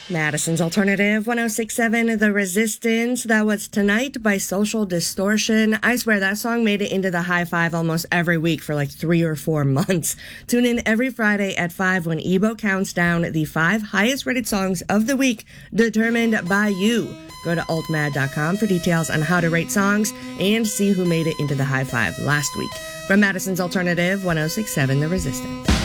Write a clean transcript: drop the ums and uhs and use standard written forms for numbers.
Madison's Alternative 1067, The Resistance. That was Tonight by Social Distortion. I swear that song made it into the high five almost every week for like 3 or 4 months. Tune in every Friday at 5 when Ebo counts down the 5 highest rated songs of the week determined by you. Go to altmad.com for details on how to rate songs and see who made it into the high five last week. From Madison's Alternative 1067, The Resistance.